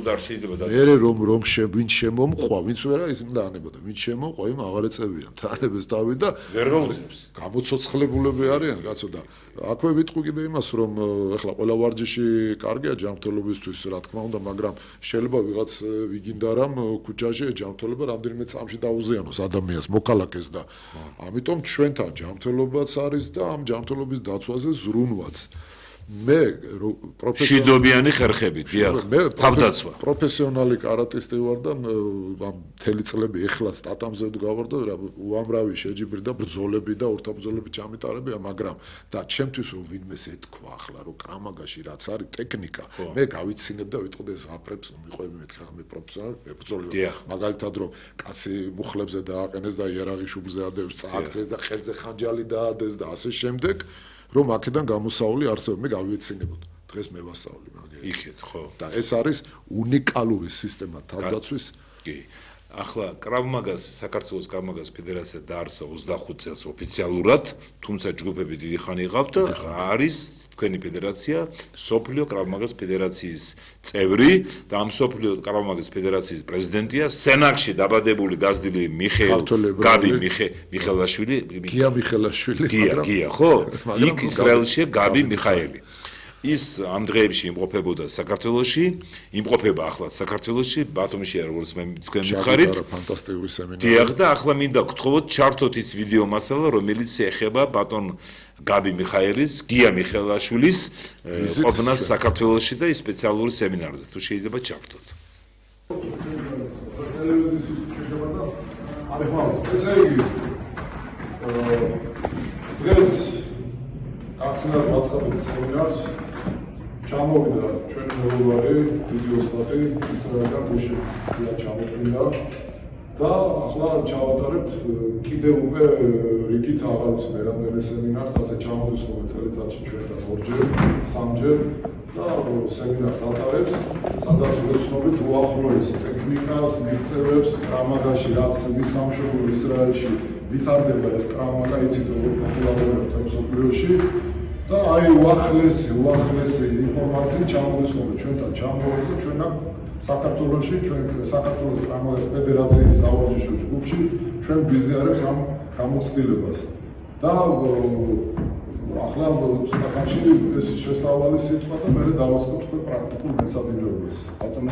და არ შეიძლება მე რომ ვინც შემომყვა, ვინც ვერა ის უნდა ანებოდა, ვინც შემომყვა, იმ აღარ ეწევიან თანებს დავით და ვერ გაუწევს. გამოცოცხლებულები არიან, კაცო და აქვე ვიტყვი კიდე იმას, რომ ეხლა ყველა ვარჯიში კარგია ჯანმრთელობისთვის, რა თქმა უნდა, მაგრამ შეიძლება ვიღაც ვიგინდა რომ ქუჩაში ჯანმრთელობა რამდენიმე წამში დაუზიანოს ადამიანს, მოკალაკეს და ამიტომ ჩვენთან ჯანმრთელობაც არის და ამ ჯანმრთელობის დაცვაზე ზრუნვაც. მე შიდობიანი ხერხები, დიახ, თავდაცვა. პროფესიონალი კარატისტი ვარ და ამ მთელი წლები ეხლაც ტატამზე ვდგავარ და უამრავი შეჯიბრი და ბრძოლები და ორთაბრძოლები ჩამეტარებია, მაგრამ და ჩემთვის რომ ვინმეს ეთქვა ახლა რომ კრამაგაში რაც არის ტექნიკა, მე გავიცინებ და ვიტყოდე ზაფრებს მიყვები მეთქე მე პროფესიონალი ბრძოლიო. მაგალითად რომ კაცი მუხლებზე დააყენეს და იარაღი შუბლზე ადევს, წააქცეს და ხელზე ხანჯალი დაადეს და ასე შემდეგ. რომ აქედან გამოსაული არსებობს, მე გავიეცინებოდ. დღეს მე ვასწავლი მაგერია. იქეთ, ხო. და ეს არის უნიკალური სისტემა თავდაცვის. კი. ახლა კრავ-მაგას საქართველოს კრავ-მაგას ფედერაცია დაარსა 25 წელს ოფიციალურად, თუმცა ჯგუფები დიდი ხანი იყავთ და არის თქვენი ფედერაცია სოფლიო კრავ-მაგას ფედერაციის წევრი და ამ სოფლიო კრავ-მაგას ფედერაციის პრეზიდენტია სენაკში დაბადებული გაზრდილი გაბი მიხელაშვილი. გია მიხელაშვილი, მაგრამ გია, ხო? იქ ისრაელში გაბი მიხაელი. ის ამ დღეებში იმყოფებოდა საქართველოში, იმყოფება ახლა საქართველოში, ბათუმში როგორც მე თქვენ მითხარით. ფანტასტიკური სემინარი. დიახ და ახლა მინდა გთხოვოთ ჩართოთ ის ვიდეო მასალა, რომელიც ეხება ბატონ გაბი მიხაელის, გია მიხელაშვილის ყოფნას საქართველოში და ის სპეციალური სემინარზე. თუ შეიძლება ჩართოთ. ესე იგი დღეს აქციონერ მაცხადების სემინარს ჩამოვიდა ჩვენ მეგობარი დიდი ოსტატი ისრაელიდან გუშინია ჩამოვიდა და ახლა ჩავატარებთ კიდევ უკვე რიგით აღარ ვიცი რამდენი სემინარს ასე ჩამოდის ხოლმე წელიწადში ჩვენთან ორჯერ, სამჯერ და სემინარს ატარებს, სადაც ვეცნობით უახლოეს ტექნიკას, მიღწევებს, კრამაგაში რაც სამშობლო ისრაელში ვითარდება ეს კრამაგა, იცით როგორ პოპულარულია მსოფლიოში და აი უახლესი ინფორმაცია ჩამოდის ხოლმე ჩვენთან ჩამოვიდა და ჩვენ აქ საქართველოში ჩვენ საქართველოს კრამაგას ფედერაციის სავარჯიშო ჯგუფში ჩვენ ვიზიარებს ამ გამოცდილებას და ახლა ცოტა ხანში ეს შესავალი სიტყვა და მე დავასწრებ თქვენ პრაქტიკულ მეცადინეობას. ბატონო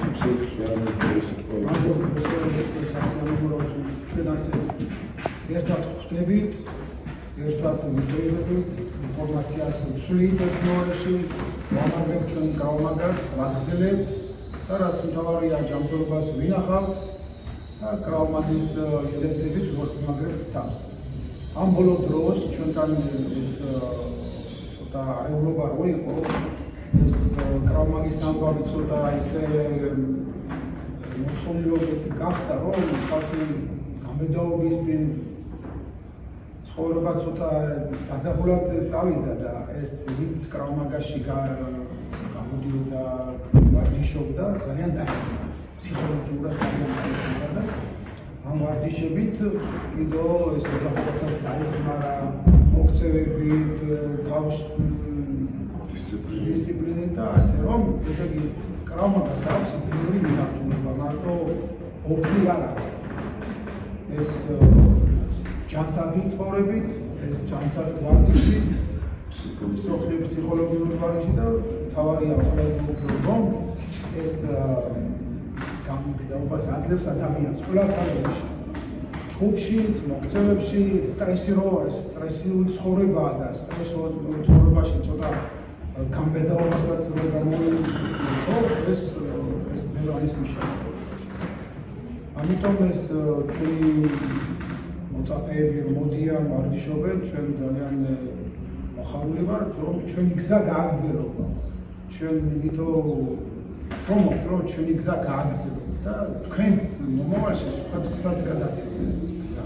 ჩვენ ასე ერთად ხვდებით, ერთად ვიტყვით, ინფორმაციას ვცვლით ტექნოლოგიაში, ვამაგრებ ჩვენ კრავ-მაგას, ვაგრძელებთ და რაც მთავარია ჯანმრთელობას ვინახავთ და კრავ-მაგის იდენტიტეტის ვამაგრებთ თავს. ამ ბოლო დროს ჩვენთან ეს ცოტა რევლობა რო იყო, ეს კრავ-მაგის ამბავი ცოტა ისე მოხსნილობითი გახდა, რომ ხალხი გამედაობის ცხოვრება ცოტა დაძაბულად წავიდა და ეს ვინც კრავ-მაგაში გამოდიოდა ვარჯიშობდა ძალიან დაეხმარა ფსიქოლოგიურად ძალიან დაეხმარა და ამ ვარჯიშებით კიდო ეს ოჯახებსაც დაეხმარა მოქცევებით თავში დისციპლინით და ასე რომ ესე იგი კრავ-მაგას აქვს პირველი მიმართულება მარტო ოფლი არ არის ეს ჯანსაღი ცხოვრებით, ეს ჯანსაღი ვარჯიში, ფსიქოლოგიური ვარჯიში და თავარია ყველაზე უფრო რომ ეს გამოდიებას აძლევს ადამიანს ყველა ფაზაში. ჯგუფში, მოქცევებში, სტრესი რო არის, სტრესული ცხოვრება და სტრესულ ცხოვრებაში ცოტა გამბედაობასაც რო გამოიყენო, ეს ბევრი არის ნიშანი. ამიტომ ეს ჩვენი მოწაფეები მოდიან, ვარჯიშობენ, ჩვენ ძალიან მოხარული ვართ, რომ ჩვენი გზა გააგრძელება. ჩვენ მითო შრომობთ, რომ ჩვენი გზა გააგრძელება და თქვენს მომავალში სხვასაც გადაცემდეს გზა.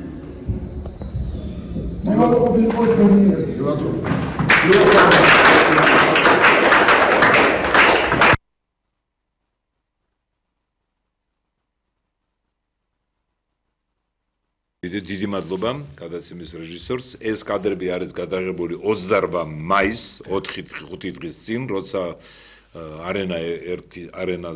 მოგალოყობი იყოს გონიერი, ბატონო. დიდი მადლობა გადაცემის რეჟისორს. ეს კადრები არის გადაღებული 28 მაისს 4-5 დღის წინ, როცა არენა